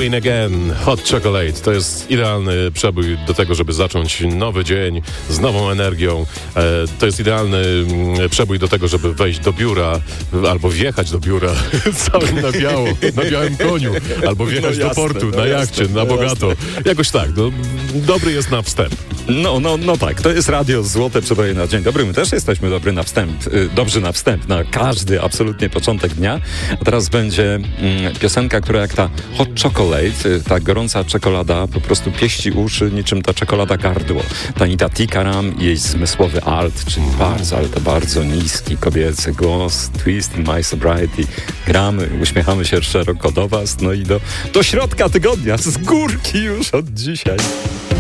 Win Again, Hot Chocolate. To jest idealny przebój do tego, żeby zacząć nowy dzień z nową energią. To jest idealny przebój do tego, żeby wejść do biura albo wjechać do biura całym na biało, na białym koniu, albo wjechać do portu, na jachcie, na bogato. Jakoś tak, dobry jest na wstęp. No tak, to jest radio Złote Przeboje na dzień dobry. My też jesteśmy dobrzy na wstęp, na każdy absolutnie początek dnia. A teraz będzie piosenka, która jak ta hot chocolate, ta gorąca czekolada po prostu pieści uszy niczym ta czekolada gardło. Ta Anita Tikaram i jej zmysłowy alt, czyli bardzo, ale to bardzo niski kobiecy głos, Twist in My Sobriety. Gramy, uśmiechamy się szeroko do was, no i do środka tygodnia, z górki już od dzisiaj.